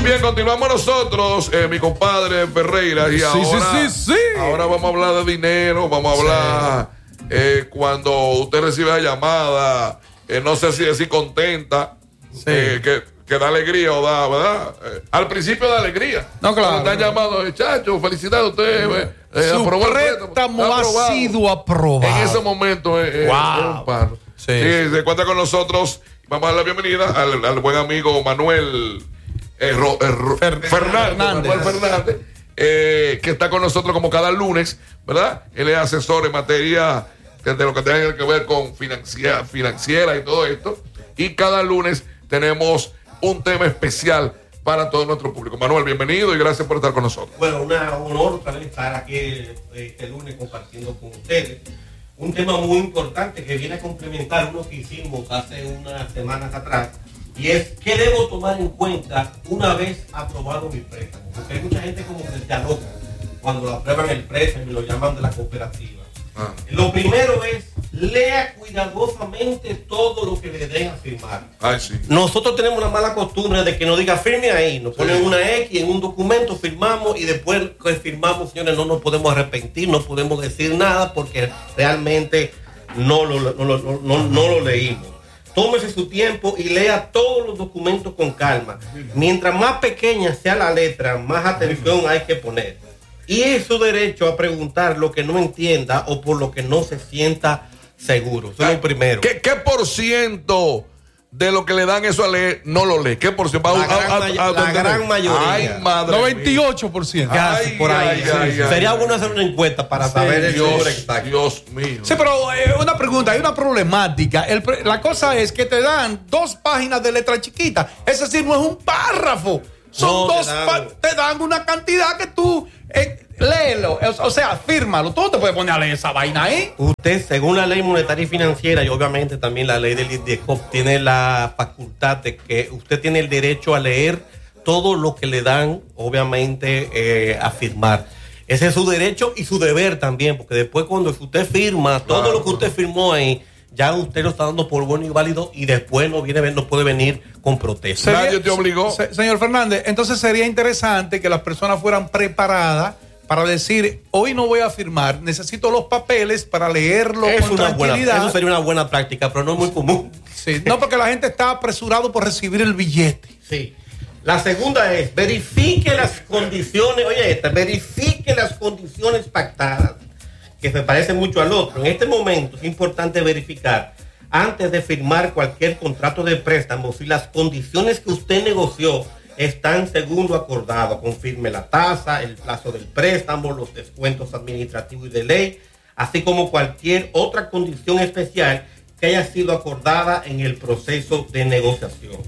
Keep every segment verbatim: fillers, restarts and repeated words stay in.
bien, continuamos nosotros, eh, mi compadre Ferreira. Y sí, ahora, sí, sí, sí. ahora vamos a hablar de dinero, vamos a hablar sí. eh, cuando usted recibe la llamada, eh, no sé si decir contenta, sí. eh, que, que da alegría o da, ¿verdad? Eh, al principio da alegría. No, claro. Cuando están llamando, chacho, felicidades, usted eh, eh, Su aprobó préstamo ha aprobado. sido aprobado. En ese momento eh, wow. es un paro. Sí. Sí, se encuentra con nosotros. Vamos a dar la bienvenida al, al buen amigo Manuel eh, Ro, eh, Ro, Fer, Fernández, Fernández. Manuel Fernández, eh, que está con nosotros como cada lunes, ¿verdad? Él es asesor en materia de, de lo que tenga que ver con financiera, financiera y todo esto. Y cada lunes tenemos un tema especial para todo nuestro público. Manuel, bienvenido y gracias por estar con nosotros. Bueno, una, un honor también estar aquí este lunes compartiendo con ustedes un tema muy importante que viene a complementar uno que hicimos hace unas semanas atrás, y es qué debo tomar en cuenta una vez aprobado mi préstamo, porque hay mucha gente como que se aloca cuando aprueban el préstamo y lo llaman de la cooperativa. Ah. Lo primero es lea cuidadosamente todo lo que le den a firmar. Ay, sí. Nosotros tenemos la mala costumbre de que nos diga firme ahí, nos ponen sí. una X en un documento, firmamos y después que firmamos, señores, no nos podemos arrepentir, no podemos decir nada porque realmente no lo, no, no, no, no, no lo leímos. Tómese su tiempo y lea todos los documentos con calma. Mientras más pequeña sea la letra, más atención hay que poner. Y es su derecho a preguntar lo que no entienda o por lo que no se sienta seguro. Eso es lo primero. ¿Qué, ¿Qué por ciento de lo que le dan eso a leer no lo lee? ¿Qué por ciento? La, a, gran, a, a, a, la gran mayoría. Ay, madre noventa y ocho por ciento. Casi por ahí. Ay, ay, sí. ay, Sería ay, bueno hacer una encuesta para sí, saber el Dios, número exacto. Dios mío. Sí, pero eh, una pregunta, hay una problemática. El, la cosa es que te dan dos páginas de letra chiquita. Es decir, no es un párrafo. Son no, dos, te dan. te dan una cantidad que tú eh, léelo, o sea, fírmalo. Tú no te puedes poner a leer esa vaina ahí. Usted, según la ley monetaria y financiera y obviamente también la ley del INDECOP, tiene la facultad de que usted tiene el derecho a leer todo lo que le dan, obviamente, eh, a firmar. Ese es su derecho y su deber también, porque después cuando usted firma, todo claro. lo que usted firmó ahí, ya usted lo está dando por bueno y válido y después no viene no puede venir con protesta. Nadie te obligó. Se, señor Fernández, entonces sería interesante que las personas fueran preparadas para decir, hoy no voy a firmar, necesito los papeles para leerlo es con una tranquilidad. Buena, eso sería una buena práctica, pero no es muy común. Sí, no, porque la gente está apresurado por recibir el billete. Sí. La segunda es, verifique las condiciones, oye esta, verifique las condiciones pactadas, que se parece mucho al otro. En este momento es importante verificar, antes de firmar cualquier contrato de préstamo, si las condiciones que usted negoció están según lo acordado. Confirme la tasa, el plazo del préstamo, los descuentos administrativos y de ley, así como cualquier otra condición especial que haya sido acordada en el proceso de negociación.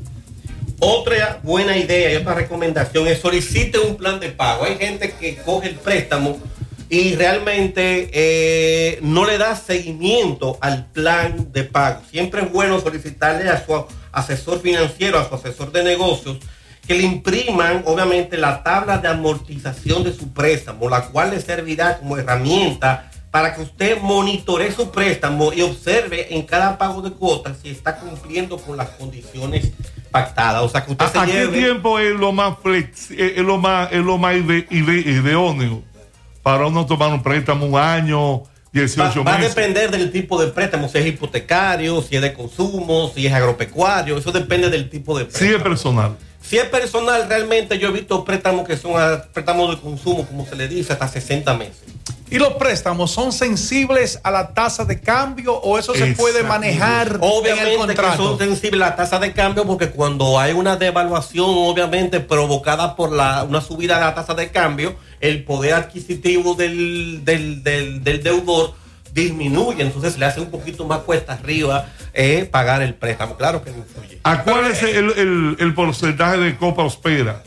Otra buena idea y otra recomendación es solicite un plan de pago. Hay gente que coge el préstamo y realmente eh, no le da seguimiento al plan de pago. Siempre es bueno solicitarle a su asesor financiero, a su asesor de negocios, que le impriman, obviamente, la tabla de amortización de su préstamo, la cual le servirá como herramienta para que usted monitoree su préstamo y observe en cada pago de cuotas si está cumpliendo con las condiciones pactadas. O sea, que usted ¿A, se ¿a lleve... qué tiempo es lo más flex, es lo más, es lo más ide, ide, ideóneo para uno tomar un préstamo un año, dieciocho va, va meses? Va a depender del tipo de préstamo, si es hipotecario, si es de consumo, si es agropecuario, eso depende del tipo de préstamo. Si es personal. Si es personal, realmente yo he visto préstamos que son a, préstamos de consumo, como se le dice, hasta sesenta meses. ¿Y los préstamos son sensibles a la tasa de cambio o eso se puede manejar obviamente en el contrato? Que son sensibles a la tasa de cambio porque cuando hay una devaluación, obviamente provocada por la, una subida de la tasa de cambio, el poder adquisitivo del, del, del, del deudor disminuye, entonces le hace un poquito más cuesta arriba eh, pagar el préstamo. Claro que no influye. ¿A cuál es el, el, el porcentaje de Coprospera?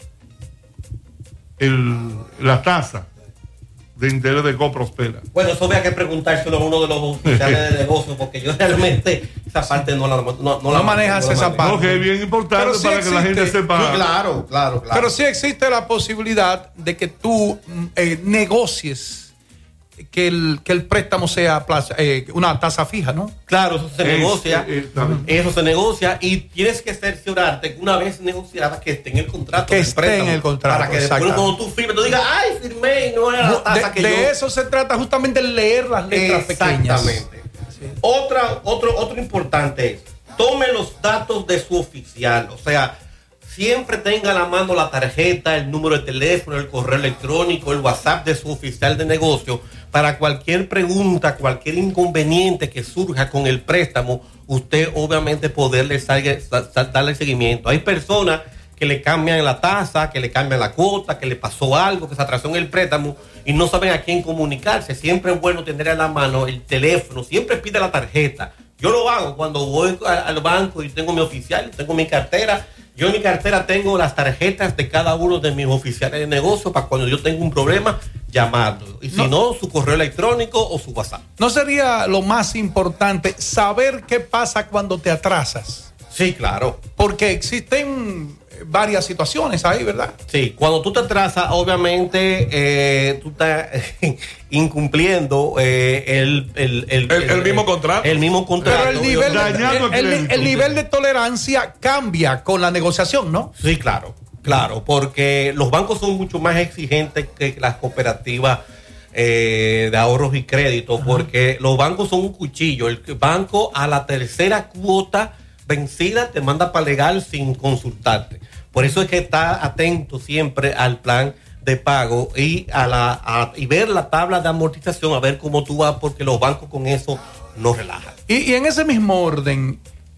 El, la tasa de interés de Coprospera. Bueno, eso había que preguntárselo a uno de los oficiales de negocio, porque yo realmente esa parte no la no, no, no la manejas no esa parte. No, que es bien importante sí para existe. Que la gente sepa. Sí, claro, claro, claro. Pero sí existe la posibilidad de que tú eh, negocies que el, que el préstamo sea plaza, eh, una tasa fija, ¿no? Claro, eso se Es, negocia. eh, eh, eso se negocia y tienes que cerciorarte una vez negociada que esté en el contrato. Que del esté préstamo, en el contrato, Para que después exacto. cuando tú firmes, tú digas, ay, firmé y no era la tasa De, que de yo. eso se trata justamente, leer las letras pequeñas. Exactamente. Otra, otro, otro importante es, tome los datos de su oficial, o sea, siempre tenga a la mano la tarjeta, el número de teléfono, el correo electrónico, el WhatsApp de su oficial de negocio, para cualquier pregunta, cualquier inconveniente que surja con el préstamo, usted obviamente poderle salga, sal, darle seguimiento. Hay personas que le cambian la tasa, que le cambian la cuota, que le pasó algo, que se atrasó en el préstamo y no saben a quién comunicarse. Siempre es bueno tener a la mano el teléfono, siempre pide la tarjeta. Yo lo hago cuando voy al banco y tengo mi oficial, tengo mi cartera. Yo en mi cartera tengo las tarjetas de cada uno de mis oficiales de negocio para cuando yo tengo un problema, llamarlo. Y si no, no, su correo electrónico o su WhatsApp. ¿No sería lo más importante saber qué pasa cuando te atrasas? Sí, claro. Porque existen varias situaciones ahí, ¿verdad? Sí, cuando tú te atrasas, obviamente eh, tú estás incumpliendo eh, el, el, el, el, el mismo contrato. El mismo contrato. Pero el nivel, de, el, el, el nivel de tolerancia cambia con la negociación, ¿no? Sí, claro, claro, porque los bancos son mucho más exigentes que las cooperativas eh, de ahorros y créditos, uh-huh. porque los bancos son un cuchillo. El banco a la tercera cuota vencida te manda para legal sin consultarte. Por eso es que está atento siempre al plan de pago y a la a, y ver la tabla de amortización, a ver cómo tú vas, porque los bancos con eso no relajan. Y, y en ese mismo orden,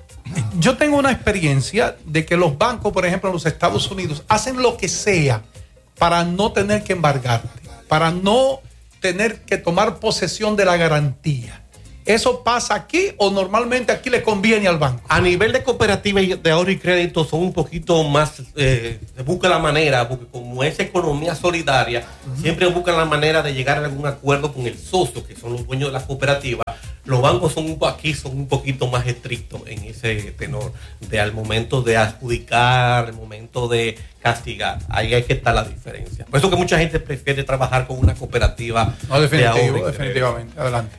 yo tengo una experiencia de que los bancos, por ejemplo, en los Estados Unidos, hacen lo que sea para no tener que embargarte, para no tener que tomar posesión de la garantía. ¿Eso pasa aquí o normalmente aquí le conviene al banco? A nivel de cooperativa de ahorro y crédito son un poquito más, eh, se busca la manera, porque como es economía solidaria, uh-huh. siempre buscan la manera de llegar a algún acuerdo con el socio, que son los dueños de la cooperativa. Los bancos son aquí son un poquito más estrictos en ese tenor, de al momento de adjudicar, al momento de castigar. Ahí hay que estar la diferencia. Por eso que mucha gente prefiere trabajar con una cooperativa no, de ahorro. Y definitivamente, adelante.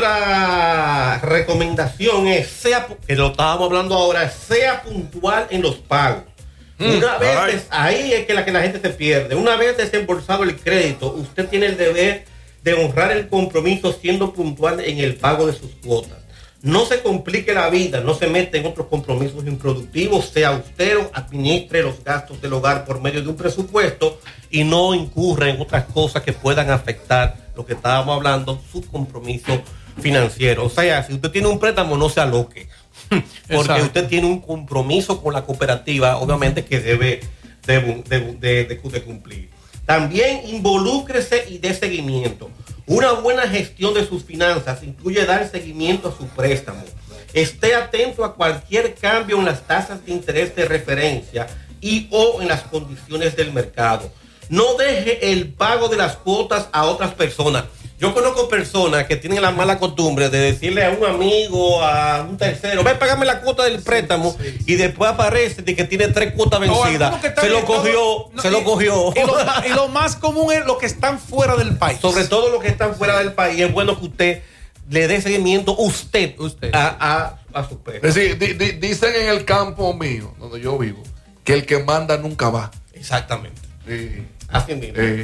Otra recomendación es, sea, que lo estábamos hablando ahora, sea puntual en los pagos. Mm, Una vez, des, ahí es que la, que la gente se pierde. Una vez desembolsado el crédito, usted tiene el deber de honrar el compromiso siendo puntual en el pago de sus cuotas. No se complique la vida, no se mete en otros compromisos improductivos, sea austero, administre los gastos del hogar por medio de un presupuesto y no incurra en otras cosas que puedan afectar lo que estábamos hablando, su compromiso financiero. O sea, si usted tiene un préstamo, no se aloque, porque Exacto. usted tiene un compromiso con la cooperativa, obviamente que debe de, de, de, de, de cumplir. También involúcrese y dé seguimiento. Una buena gestión de sus finanzas incluye dar seguimiento a su préstamo. Esté atento a cualquier cambio en las tasas de interés de referencia y o en las condiciones del mercado. No deje el pago de las cuotas a otras personas. Yo conozco personas que tienen la mala costumbre de decirle a un amigo, a un tercero, ven, págame la cuota del préstamo, sí, sí, y después aparece de que tiene tres cuotas vencidas. No, se lo cogió, no, se lo cogió. Y lo, y lo más común es los que están fuera del país. Sobre todo los que están fuera del país, es bueno que usted le dé seguimiento usted, usted. A, a, a su préstamo. Es decir, di, di, dicen en el campo mío, donde yo vivo, que el que manda nunca va. Exactamente. Sí. Así mismo. Sí.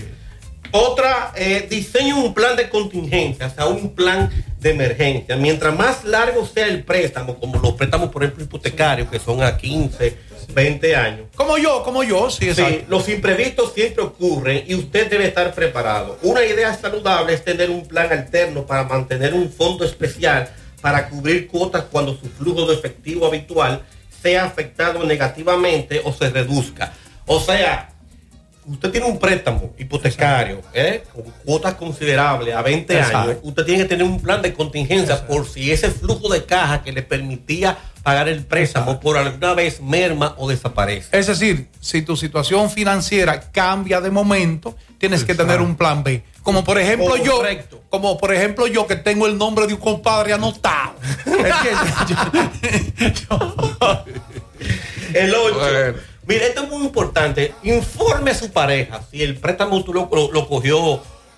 Otra, eh, diseñe un plan de contingencia, o sea, un plan de emergencia. Mientras más largo sea el préstamo, como los préstamos, por ejemplo, hipotecarios, que son a quince, veinte años. Como yo, como yo, sí, exacto. Sí, los imprevistos siempre ocurren y usted debe estar preparado. Una idea saludable es tener un plan alterno para mantener un fondo especial para cubrir cuotas cuando su flujo de efectivo habitual sea afectado negativamente o se reduzca. O sea, usted tiene un préstamo hipotecario, ¿eh? con cuotas considerables a veinte Exacto. años, usted tiene que tener un plan de contingencia Exacto. por si ese flujo de caja que le permitía pagar el préstamo Exacto. por alguna vez merma o desaparece. Es decir, si tu situación financiera cambia de momento, tienes Exacto. que tener un plan B. Como por ejemplo Correcto. yo, como por ejemplo yo que tengo el nombre de un compadre anotado. Es que yo, yo, el ocho. Bueno. Mira, esto es muy importante. Informe a su pareja si el préstamo tú lo, lo, lo cogió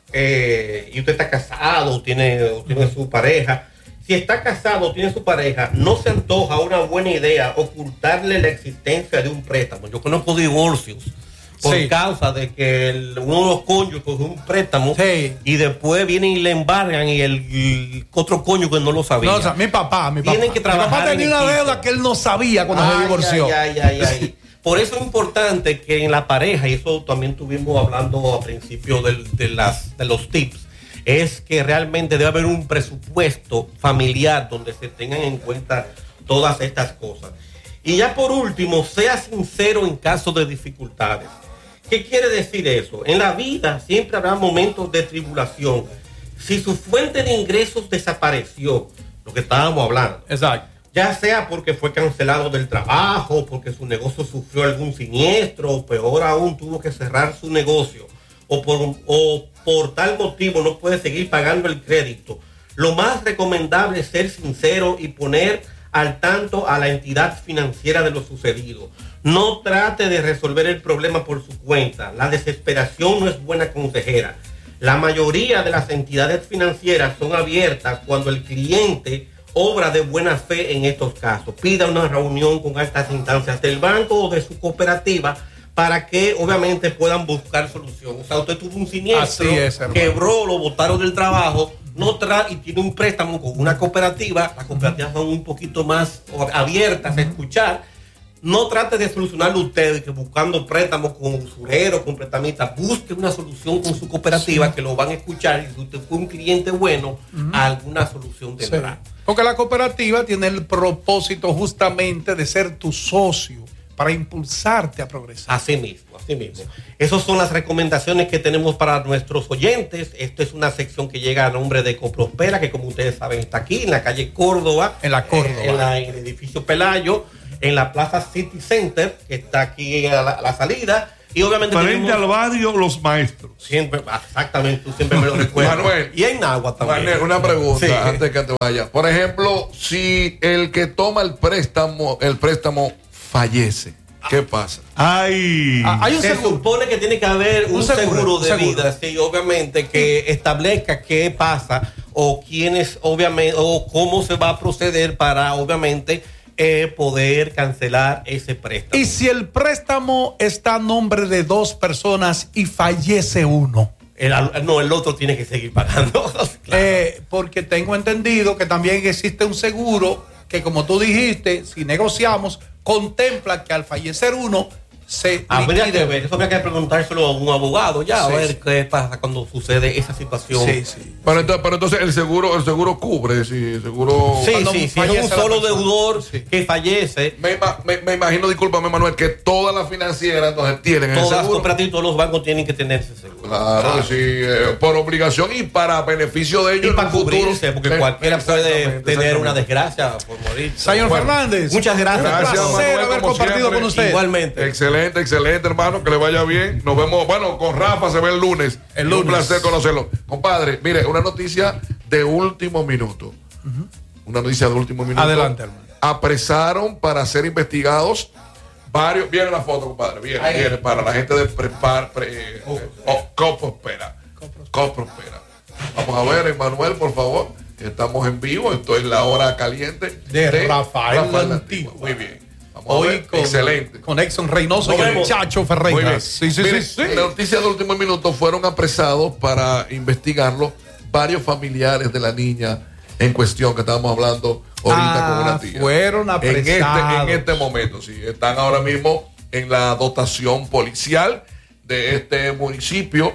eh, y usted está casado o tiene, o tiene su pareja, si está casado o tiene su pareja, no se antoja una buena idea ocultarle la existencia de un préstamo. Yo conozco divorcios por sí. causa de que el, uno de los cónyuges cogió un préstamo sí. y después vienen y le embargan y el, el otro cónyuge no lo sabía. No, o sea, mi papá, mi papá. Tienen que trabajar. Mi papá tenía una deuda que él no sabía cuando ay, se divorció. Ay, ay, ay, ay. Por eso es importante que en la pareja, y eso también estuvimos hablando a principio de, de, las, de los tips, es que realmente debe haber un presupuesto familiar donde se tengan en cuenta todas estas cosas. Y ya por último, sea sincero en caso de dificultades. ¿Qué quiere decir eso? En la vida siempre habrá momentos de tribulación. Si su fuente de ingresos desapareció, lo que estábamos hablando. Exacto. Ya sea porque fue cancelado del trabajo, porque su negocio sufrió algún siniestro, o peor aún, tuvo que cerrar su negocio, o por, o por tal motivo no puede seguir pagando el crédito. Lo más recomendable es ser sincero y poner al tanto a la entidad financiera de lo sucedido. No trate de resolver el problema por su cuenta. La desesperación no es buena consejera. La mayoría de las entidades financieras son abiertas cuando el cliente obra de buena fe en estos casos. Pida una reunión con estas instancias del banco o de su cooperativa para que obviamente puedan buscar solución. O sea, usted tuvo un siniestro, es, quebró, lo botaron del trabajo, no tra y tiene un préstamo con una cooperativa. Las cooperativas son un poquito más abiertas a escuchar. No trate de solucionarlo usted que buscando préstamos con usureros, con prestamistas. Busque una solución con su cooperativa sí. que lo van a escuchar, y si usted fue un cliente bueno, uh-huh. alguna solución tendrá. Sí. Porque la cooperativa tiene el propósito justamente de ser tu socio para impulsarte a progresar. Así mismo, así mismo. Esas son las recomendaciones que tenemos para nuestros oyentes. Esta es una sección que llega a nombre de Coprospera, que como ustedes saben está aquí en la calle Córdoba. En la Córdoba. Eh, en, la, en el edificio Pelayo, en la Plaza City Center, que está aquí a la, a la salida. Y obviamente frente al barrio Los Maestros. Siempre, exactamente, tú siempre me lo recuerdas. Manuel. Y en Agua también. Manuel, una pregunta sí. antes que te vayas. Por ejemplo, si el que toma el préstamo, el préstamo fallece, ¿qué pasa? Ay, ah, hay un se seguro. supone que tiene que haber un, un seguro, seguro de seguro. vida, sí, obviamente, que sí. establezca qué pasa o quiénes, obviamente, o cómo se va a proceder para, obviamente, Eh, poder cancelar ese préstamo. Y si el préstamo está a nombre de dos personas y fallece uno, el, no, el otro tiene que seguir pagando. Claro. eh, porque tengo entendido que también existe un seguro que, como tú dijiste, si negociamos, contempla que al fallecer uno se habría que ver, eso habría que preguntárselo a un abogado ya, sí, a ver sí. qué pasa cuando sucede esa situación. Sí, sí. Pero, entonces, pero entonces el seguro, el seguro cubre, si el seguro. Sí, sí, si es un solo deudor sí. que fallece. Me, me, me imagino, discúlpame, Manuel, que todas las financieras entonces tienen todas el seguro. Las cooperativas, todos los bancos tienen que tener ese seguro. Claro, claro. sí, eh, por obligación y para beneficio de ellos. Y para cubrirse, porque eh, cualquiera puede tener una desgracia por morir. Señor bueno, Fernández, muchas gracias. Gracias, un placer haber compartido siempre. Con usted. Igualmente. Excelente, excelente, hermano, que le vaya bien. Nos vemos, bueno, con Rafa se ve el lunes. El lunes. Un placer conocerlo. Compadre, mire, una noticia de último minuto. Uh-huh. Una noticia de último minuto. Adelante, hermano. Apresaron para ser investigados varios. Viene la foto, compadre. Viene, Ahí. viene para la gente de Prepar. Pre, oh, oh, Coprospera. Coprospera. Vamos a ver, Emanuel, por favor. Estamos en vivo. Esto es la hora caliente de, de Rafael, Rafael Antigua. Muy bien. Hoy con, excelente. Con Exxon Reynoso y el Chacho Ferreira. Sí, sí, Mire, sí, sí. La noticia de último minuto: fueron apresados para investigarlo varios familiares de la niña en cuestión que estábamos hablando ahorita ah, con una tía. Fueron apresados. En este, en este momento, sí. Están ahora mismo en la dotación policial de este municipio,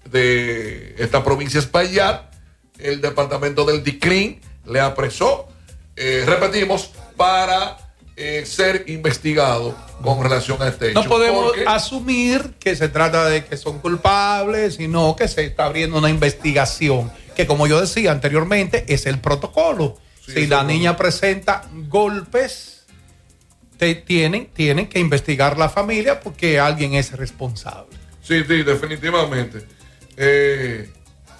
de esta provincia Espaillat. El departamento del D I C R I N le apresó, eh, repetimos, para Eh, ser investigado con relación a este hecho. No podemos porque... asumir que se trata de que son culpables, sino que se está abriendo una investigación, que como yo decía anteriormente, es el protocolo. Sí, si la niña presenta golpes, te tienen, tienen que investigar la familia porque alguien es responsable. Sí, sí, definitivamente. Eh,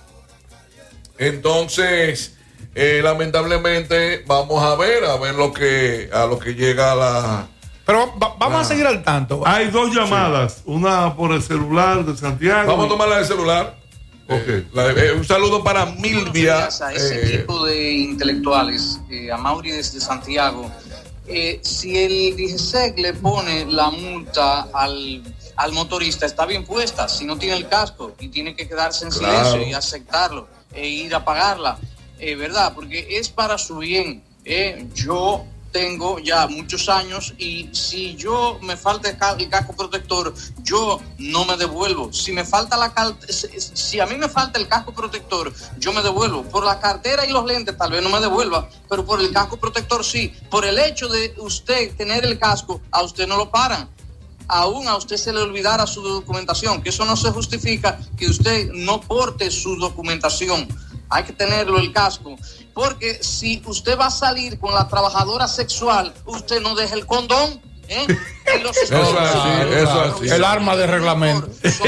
entonces... Eh, lamentablemente vamos a ver a ver lo que a lo que llega a la pero va, vamos la, a seguir al tanto. Hay dos llamadas, sí. Una por el celular de Santiago. Vamos a tomar la del celular. Okay. La, eh, un saludo para Milvia. A ese eh, tipo de intelectuales, eh, a Mauri desde Santiago, eh, si el D G S E C le pone la multa al, al motorista, está bien puesta, si no tiene el casco y tiene que quedarse en claro. silencio y aceptarlo e ir a pagarla, eh, ¿verdad? Porque es para su bien. Eh, yo tengo ya muchos años y si yo me falta el, ca- el casco protector, yo no me devuelvo. Si me falta la cal- si a mí me falta el casco protector, yo me devuelvo. Por la cartera y los lentes tal vez no me devuelva, pero por el casco protector sí. Por el hecho de usted tener el casco, a usted no lo paran. Aún a usted se le olvidara su documentación, que eso no se justifica que usted no porte su documentación. Hay que tenerlo el casco, porque si usted va a salir con la trabajadora sexual, usted no deja el condón, ¿eh? Y los eso es así, eso es así. El arma de reglamento.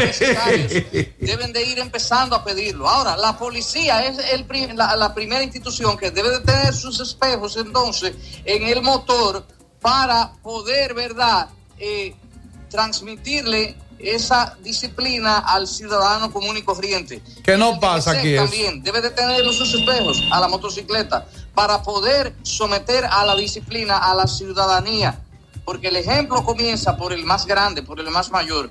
Deben de ir empezando a pedirlo. Ahora, la policía es el prim- la, la primera institución que debe de tener sus espejos, entonces, en el motor para poder, ¿verdad?, eh, transmitirle esa disciplina al ciudadano común y corriente. ¿Qué no pasa aquí? También debe de tener sus espejos a la motocicleta para poder someter a la disciplina a la ciudadanía, porque el ejemplo comienza por el más grande, por el más mayor.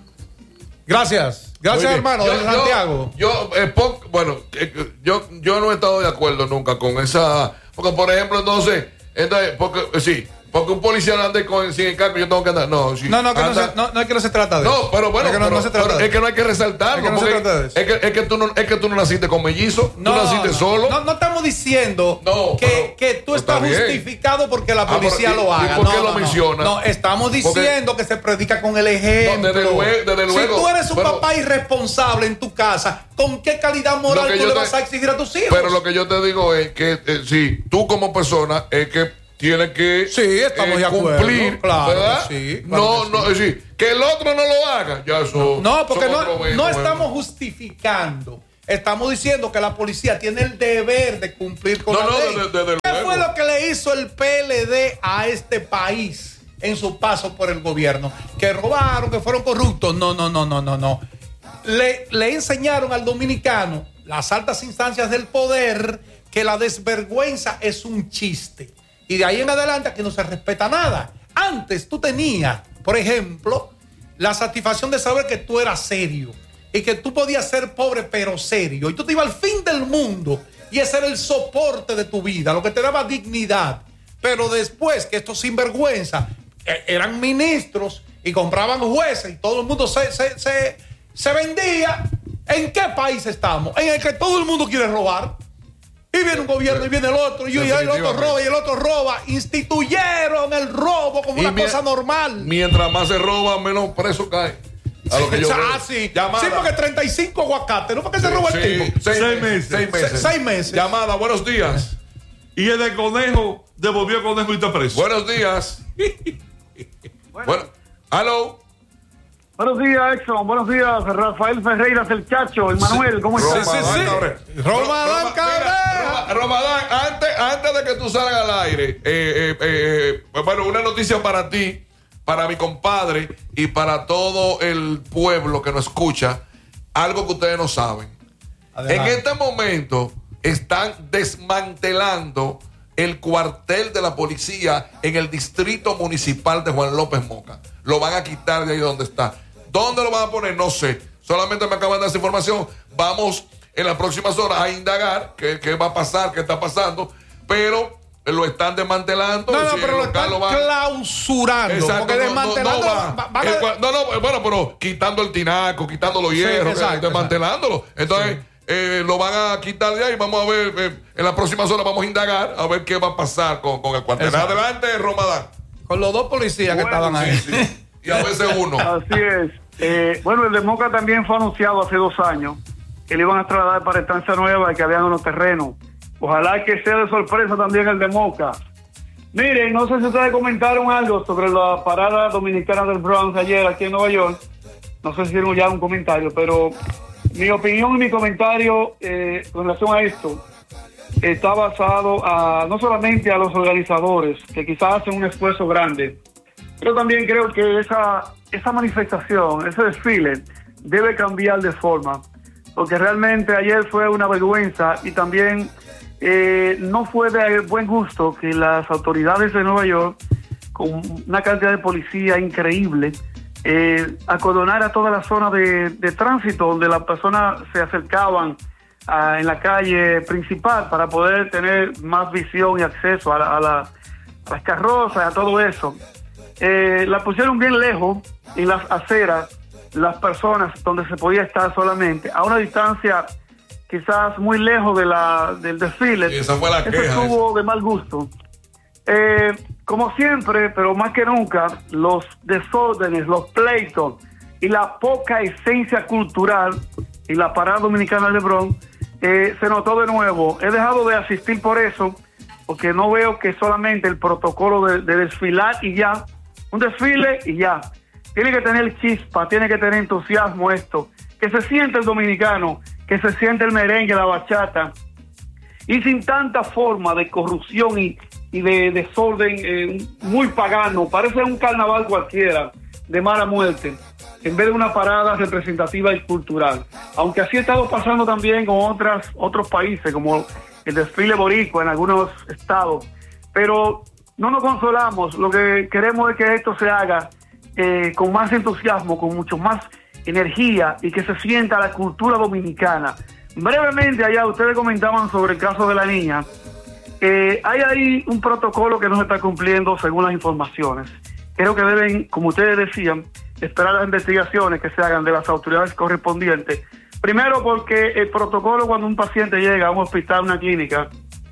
Gracias, gracias hermano, yo, de Santiago. Yo, yo eh, po, bueno, eh, yo, yo no he estado de acuerdo nunca con esa, porque por ejemplo entonces, entonces porque eh, sí. Porque un policía no ande con, sin el casco, yo tengo que andar. No, sí, no, no, que anda, no, se, no, no es que no se trata de no, eso. pero bueno, es que no, pero, no se trata pero de es que no hay que resaltarlo. Es que, no porque se trata de eso. Es, que, es, que tú no, es que tú no naciste con mellizo, no, tú naciste no, solo. No, no estamos diciendo no, que, pero, que tú estás está justificado porque la policía ah, pero, lo haga. ¿Y por qué no, lo no, menciona? No, estamos diciendo porque, que se predica con el ejemplo. No, desde luego, desde luego, si tú eres un pero, papá irresponsable en tu casa, ¿con qué calidad moral tú le te, vas a exigir a tus hijos? Pero lo que yo te digo es que eh, si tú como persona es que tiene que sí, estamos eh, de acuerdo, cumplir, claro, ¿verdad? Sí, claro no, que sí. no, es decir, que el otro no lo haga, ya eso. No, porque no, momento, no estamos justificando. Estamos diciendo que la policía tiene el deber de cumplir con no, la no, ley. De, de, de ¿Qué luego. fue lo que le hizo el P L D a este país en su paso por el gobierno? Que robaron, que fueron corruptos. No, no, no, no, no, no. Le, le enseñaron al dominicano, las altas instancias del poder, que la desvergüenza es un chiste. Y de ahí en adelante aquí no se respeta nada. Antes tú tenías, por ejemplo, la satisfacción de saber que tú eras serio y que tú podías ser pobre pero serio. Y tú te ibas al fin del mundo y ese era el soporte de tu vida, lo que te daba dignidad. Pero después que estos sinvergüenza eh, eran ministros y compraban jueces y todo el mundo se, se, se, se vendía, ¿en qué país estamos? En el que todo el mundo quiere robar. Y viene un gobierno y viene el otro, y el otro roba y el otro roba. Instituyeron el robo como y una mi, cosa normal. Mientras más se roba, menos preso cae. A lo que yo ah, sí. Sí, porque treinta y cinco aguacates, ¿no? ¿Por qué sí, se roba sí, el tipo? Seis, seis meses. Seis meses. Se, seis meses. Llamada, buenos días. Y el de conejo devolvió el conejo y está preso. Buenos días. bueno. bueno. Hello. Buenos días, Exxon. Buenos días, Rafael Ferreiras, el Chacho, el Manuel. ¿Cómo estás? Sí, sí, sí. Romadán Cabrera. Romadán, antes, antes de que tú salgas al aire, eh, eh, eh, bueno, una noticia para ti, para mi compadre y para todo el pueblo que nos escucha. Algo que ustedes no saben. Adelante. En este momento están desmantelando el cuartel de la policía en el distrito municipal de Juan López Moca. Lo van a quitar de ahí donde está. ¿Dónde lo van a poner? No sé. Solamente me acaban de dar esa información. Vamos en las próximas horas a indagar qué, qué va a pasar, qué está pasando. Pero lo están desmantelando. No, no, si pero lo están lo van... clausurando. Exacto. Porque no, desmantelando. No, no, va. Van a... el, no, no, bueno, pero quitando el tinaco, quitando los hierros, sí, exacto, desmantelándolo. Exacto. Entonces, sí. eh, lo van a quitar de ahí. Vamos a ver, eh, en las próximas horas vamos a indagar a ver qué va a pasar con, con el cuartel. Exacto. Adelante, Romadán. Con los dos policías bueno, que estaban ahí. Sí, sí. Y a veces uno. Así es. Eh, bueno, el de Moca también fue anunciado hace dos años que le iban a trasladar para Estancia Nueva y que habían unos terrenos. Ojalá que sea de sorpresa también el de Moca. Miren, no sé si ustedes comentaron algo sobre la parada dominicana del Bronx ayer aquí en Nueva York. No sé si hicieron ya un comentario, pero mi opinión y mi comentario eh, con relación a esto está basado a, no solamente a los organizadores, que quizás hacen un esfuerzo grande, pero también creo que esa, esa manifestación, ese desfile, debe cambiar de forma. porque realmente ayer fue una vergüenza y también eh, no fue de buen gusto que las autoridades de Nueva York, con una cantidad de policía increíble, eh, acordonara toda la zona de, de tránsito donde las personas se acercaban a, en la calle principal para poder tener más visión y acceso a, la, a, la, a las carrozas, a todo eso. Eh, la pusieron bien lejos en las aceras, las personas donde se podía estar solamente, a una distancia quizás muy lejos de la, del desfile. Sí, esa fue la Eso queja, estuvo eso. de mal gusto. Eh, como siempre, pero más que nunca, los desórdenes, los pleitos y la poca esencia cultural y la parada dominicana de Bronx eh, se notó de nuevo. He dejado de asistir por eso, porque no veo que solamente el protocolo de, de desfilar y ya, un desfile y ya. Tiene que tener chispa, tiene que tener entusiasmo esto, que se siente el dominicano, que se siente el merengue, la bachata, y sin tanta forma de corrupción y, y de desorden eh, muy pagano. Parece un carnaval cualquiera, de mala muerte, en vez de una parada representativa y cultural. Aunque así ha estado pasando también con otras, otros países, como el desfile boricua en algunos estados. Pero no nos consolamos, lo que queremos es que esto se haga eh, con más entusiasmo, con mucho más energía y que se sienta la cultura dominicana. Brevemente, allá ustedes comentaban sobre el caso de la niña. Eh, hay ahí un protocolo que no se está cumpliendo según las informaciones. Creo que deben, como ustedes decían, esperar las investigaciones que se hagan de las autoridades correspondientes. Primero porque el protocolo, cuando un paciente llega a un hospital, a una clínica,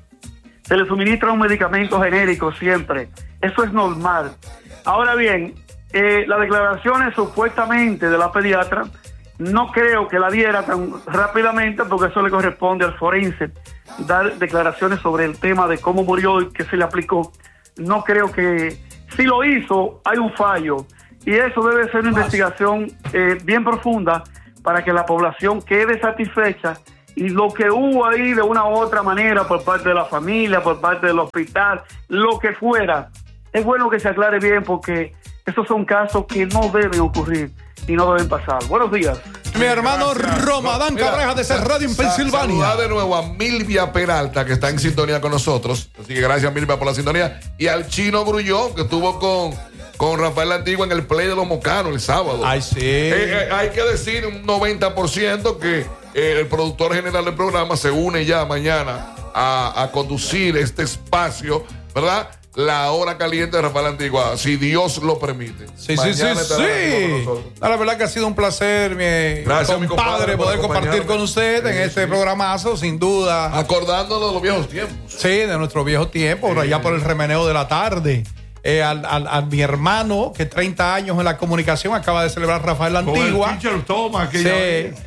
se le suministra un medicamento genérico siempre. Eso es normal. Ahora bien, eh, las declaraciones supuestamente de la pediatra, no creo que la diera tan rápidamente, porque eso le corresponde al forense, dar declaraciones sobre el tema de cómo murió y qué se le aplicó. No creo que, si lo hizo, hay un fallo. Y eso debe ser una investigación eh, bien profunda para que la población quede satisfecha. Y lo que hubo ahí de una u otra manera por parte de la familia, por parte del hospital, lo que fuera, es bueno que se aclare bien, porque esos son casos que no deben ocurrir y no deben pasar. Buenos días. Mi hermano Romadán Cabreja de ser radio en Pensilvania. Saludar de nuevo a Milvia Peralta, que está en sintonía con nosotros. Así que gracias, Milvia, por la sintonía. Y al Chino Grullón, que estuvo con, con Rafael Antigua en el Play de los Mocanos el sábado. Ay, sí. Eh, eh, hay que decir un noventa por ciento que eh, el productor general del programa se une ya mañana a, a conducir este espacio, ¿verdad? La hora caliente de Rafael Antigua, si Dios lo permite. Sí, sí, sí, sí. No, la verdad que ha sido un placer, mi Gracias, compadre, mi compadre, poder compartir con usted sí, en este sí. programazo, sin duda. Acordándonos de los viejos tiempos. Sí, de nuestro viejo tiempo, sí. Allá por el remeneo de la tarde. Eh, al, al, a mi hermano, que treinta años en la comunicación, acaba de celebrar Rafael Antigua. El Thomas, que sí, ya,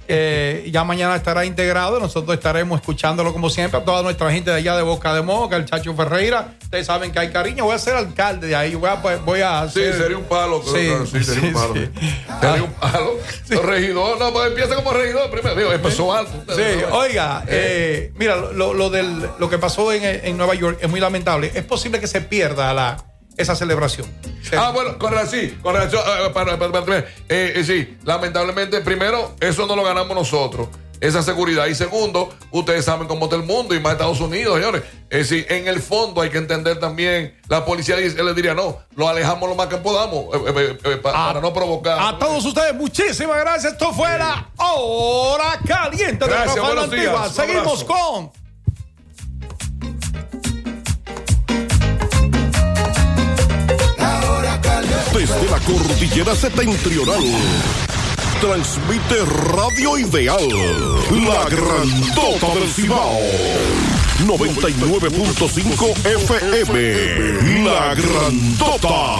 eh, ya mañana estará integrado. Nosotros estaremos escuchándolo como siempre. A toda nuestra gente de allá de Boca de Moca, el Chacho Ferreira. Ustedes saben que hay cariño. Voy a ser alcalde de ahí. Voy a, voy a hacer... Sí, sería un palo. Sí, claro, sí, sería sí, un palo. sí. Sería un palo. Sí. Regidor, no, pues empieza como regidor primero. Digo, empezó alto. Sí, ¿no? oiga, eh, mira, lo, lo, del, lo que pasó en, en Nueva York es muy lamentable. Es posible que se pierda la... esa celebración. Sí. Ah, bueno, con sí, con relación, uh, para, para, para, eh, eh, sí, lamentablemente, primero, eso no lo ganamos nosotros, esa seguridad. Y segundo, ustedes saben cómo está el mundo y más Estados Unidos, señores. Es decir, en el fondo hay que entender también, la policía les diría, no, lo alejamos lo más que podamos eh, eh, eh, para, a, para no provocar. A todos ustedes, muchísimas gracias. Esto fue sí. la hora caliente gracias, de Rafael Antigua. Seguimos con... Desde la cordillera septentrional, transmite Radio Ideal, la grandota del Cibao, noventa y nueve punto cinco F M, la grandota.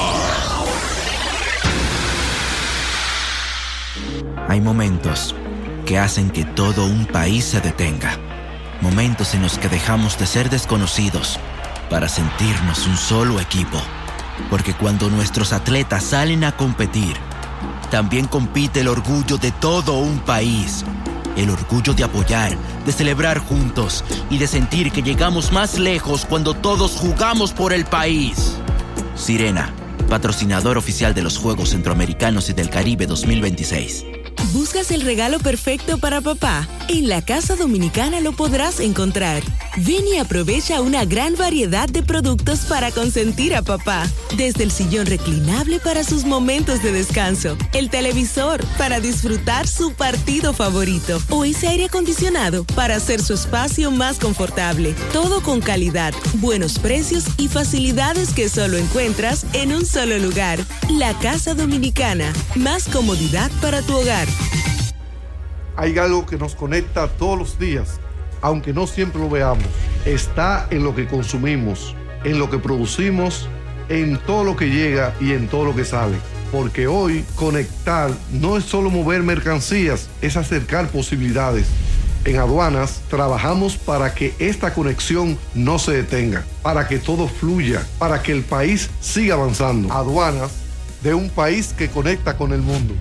Hay momentos que hacen que todo un país se detenga, momentos en los que dejamos de ser desconocidos para sentirnos un solo equipo. Porque cuando nuestros atletas salen a competir, también compite el orgullo de todo un país. El orgullo de apoyar, de celebrar juntos y de sentir que llegamos más lejos cuando todos jugamos por el país. Sirena, patrocinador oficial de los Juegos Centroamericanos y del Caribe dos mil veintiséis. ¿Buscas el regalo perfecto para papá? En la Casa Dominicana lo podrás encontrar. Ven y aprovecha una gran variedad de productos para consentir a papá. Desde el sillón reclinable para sus momentos de descanso, el televisor para disfrutar su partido favorito o ese aire acondicionado para hacer su espacio más confortable. Todo con calidad, buenos precios y facilidades que solo encuentras en un solo lugar. La Casa Dominicana, más comodidad para tu hogar. Hay algo que nos conecta todos los días, aunque no siempre lo veamos. Está en lo que consumimos, en lo que producimos, en todo lo que llega y en todo lo que sale. Porque hoy conectar no es solo mover mercancías, es acercar posibilidades. En Aduanas trabajamos para que esta conexión no se detenga, para que todo fluya, para que el país siga avanzando. Aduanas, de un país que conecta con el mundo.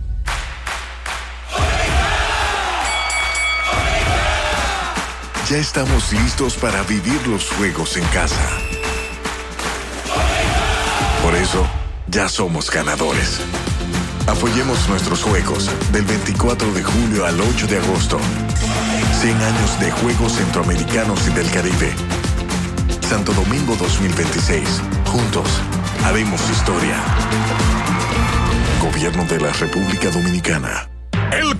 Ya estamos listos para vivir los juegos en casa. Por eso, ya somos ganadores. Apoyemos nuestros juegos del veinticuatro de julio al ocho de agosto. cien años de Juegos Centroamericanos y del Caribe. Santo Domingo dos mil veintiséis. Juntos, haremos historia. Gobierno de la República Dominicana. El